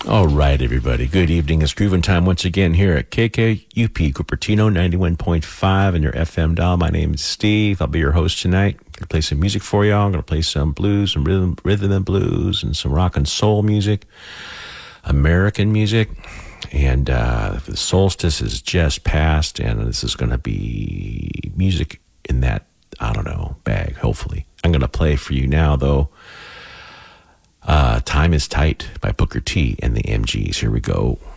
All right, everybody. Good evening. It's Groovin' Time once again here at KKUP Cupertino 91.5 and your FM dial. My name is Steve. I'll be your host tonight. I'm going to play some music for y'all. I'm going to play some blues, some rhythm and blues, and some rock and soul music, American music. And the solstice is just passed, and this is going to be music in that, bag, hopefully. I'm going to play for you now, though. Time is Tight by Booker T and the MGs. Here we go.